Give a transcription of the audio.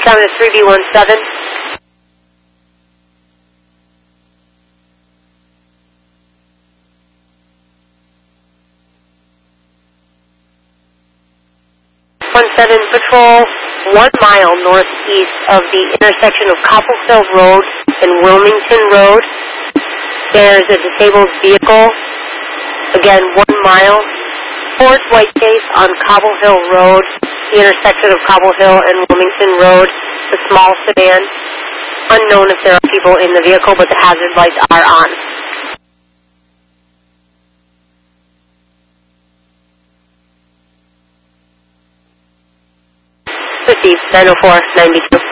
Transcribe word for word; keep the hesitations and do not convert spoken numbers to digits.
seven to three B one seven. one seven Patrol, one mile northeast of the intersection of Copplesville Road and Wilmington Road. There's a disabled vehicle, again, one mile. Ford White Case on Cobble Hill Road, the intersection of Cobble Hill and Wilmington Road, the small sedan. Unknown if there are people in the vehicle, but the hazard lights are on. Received, nine oh four ninety-two.